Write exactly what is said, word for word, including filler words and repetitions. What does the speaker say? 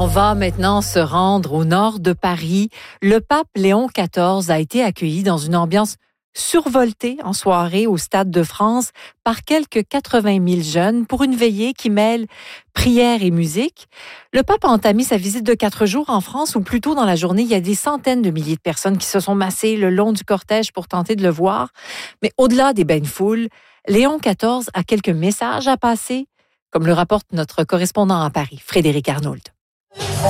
On va maintenant se rendre au nord de Paris. Le pape Léon quatorze a été accueilli dans une ambiance survoltée en soirée au Stade de France par quelques quatre-vingt mille jeunes pour une veillée qui mêle prière et musique. Le pape a entamé sa visite de quatre jours en France où plus tôt dans la journée, il y a des centaines de milliers de personnes qui se sont massées le long du cortège pour tenter de le voir. Mais au-delà des bains de foule, Léon quatorze a quelques messages à passer, comme le rapporte notre correspondant à Paris, Frédéric Arnault.